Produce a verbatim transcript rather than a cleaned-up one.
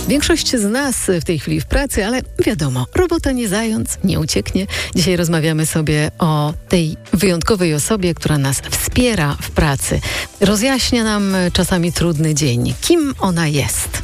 Większość z nas w tej chwili w pracy, ale wiadomo, robota nie zając, nie ucieknie. Dzisiaj rozmawiamy sobie o tej wyjątkowej osobie, która nas wspiera w pracy. Rozjaśnia nam czasami trudny dzień. Kim ona jest?